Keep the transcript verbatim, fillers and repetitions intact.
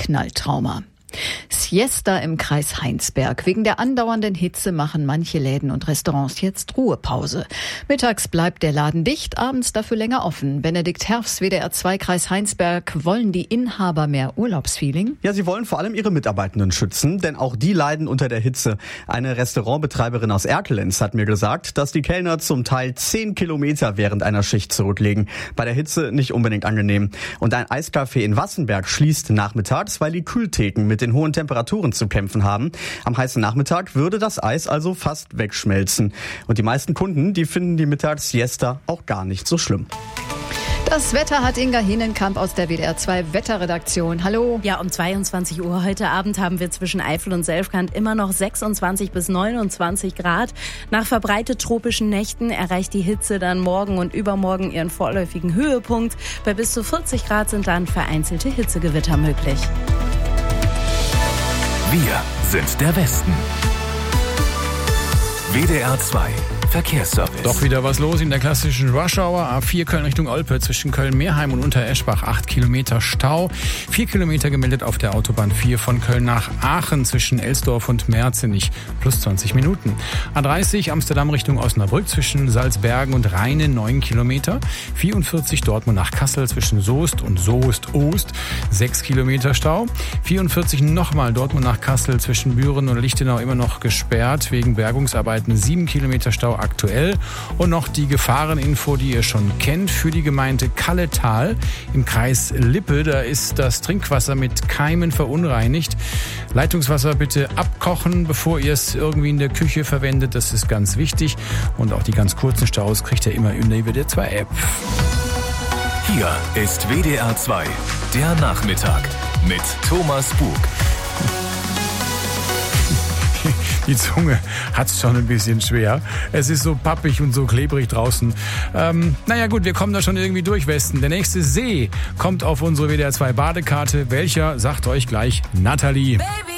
Knalltrauma. Siesta im Kreis Heinsberg. Wegen der andauernden Hitze machen manche Läden und Restaurants jetzt Ruhepause. Mittags bleibt der Laden dicht, abends dafür länger offen. Benedikt Herfs, W D R zwei Kreis Heinsberg. Wollen die Inhaber mehr Urlaubsfeeling? Ja, sie wollen vor allem ihre Mitarbeitenden schützen, denn auch die leiden unter der Hitze. Eine Restaurantbetreiberin aus Erkelenz hat mir gesagt, dass die Kellner zum Teil zehn Kilometer während einer Schicht zurücklegen. Bei der Hitze nicht unbedingt angenehm. Und ein Eiscafé in Wassenberg schließt nachmittags, weil die Kühltheken mit den hohen Temperaturen zu kämpfen haben. Am heißen Nachmittag würde das Eis also fast wegschmelzen. Und die meisten Kunden, die finden die Mittagssiesta auch gar nicht so schlimm. Das Wetter hat Inga Hienenkamp aus der W D R zwei Wetterredaktion. Hallo. Ja, um zweiundzwanzig Uhr heute Abend haben wir zwischen Eifel und Selfkant immer noch sechsundzwanzig bis neunundzwanzig Grad. Nach verbreitet tropischen Nächten erreicht die Hitze dann morgen und übermorgen ihren vorläufigen Höhepunkt. Bei bis zu vierzig Grad sind dann vereinzelte Hitzegewitter möglich. Wir sind der Westen. W D R zwei Verkehrsservice. Doch wieder was los in der klassischen Rush-Hour. A vier Köln Richtung Olpe zwischen Köln-Meerheim und Untereschbach. acht Kilometer Stau. vier Kilometer gemeldet auf der Autobahn vier von Köln nach Aachen zwischen Elsdorf und Merzenich. Plus zwanzig Minuten. A dreißig Amsterdam Richtung Osnabrück zwischen Salzbergen und Rheine neun Kilometer. vierundvierzig Dortmund nach Kassel zwischen Soest und Soest-Ost. sechs Kilometer Stau. vierundvierzig nochmal Dortmund nach Kassel zwischen Büren und Lichtenau immer noch gesperrt wegen Bergungsarbeiten. sieben Kilometer Stau aktuell. Und noch die Gefahreninfo, die ihr schon kennt, für die Gemeinde Kalletal im Kreis Lippe. Da ist das Trinkwasser mit Keimen verunreinigt. Leitungswasser bitte abkochen, bevor ihr es irgendwie in der Küche verwendet. Das ist ganz wichtig. Und auch die ganz kurzen Staus kriegt ihr immer in der W D R zwei App. Hier ist W D R zwei, der Nachmittag mit Thomas Bug. Die Zunge hat's schon ein bisschen schwer. Es ist so pappig und so klebrig draußen. Ähm, naja gut, wir kommen da schon irgendwie durch, Westen. Der nächste See kommt auf unsere W D R zwei Badekarte. Welcher, sagt euch gleich Nathalie. Baby.